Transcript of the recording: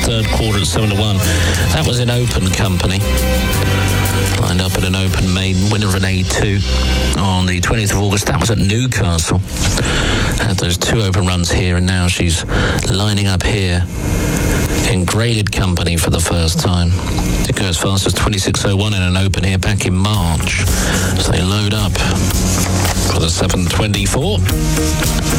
third quarter at 7 to 1. That was in open company. Lined up at an open maiden, winner of an A2 on the 20th of August. That was at Newcastle. Had those two open runs here, and now she's lining up here in graded company for the first time. It goes as fast as 26.01 in an open here back in March. So they load up for the 7:24.